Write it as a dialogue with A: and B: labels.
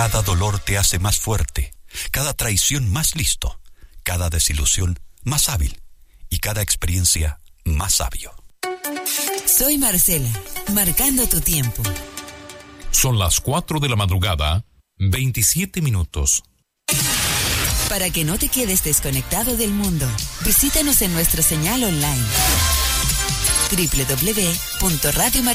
A: Cada dolor te hace más fuerte, cada traición más listo, cada desilusión más hábil y cada experiencia más sabio.
B: Soy Marcela, marcando tu tiempo.
C: Son las 4 de la madrugada, 27 minutos.
B: Para que no te quedes desconectado del mundo, visítanos en nuestra señal online www.radiomaricel.cl.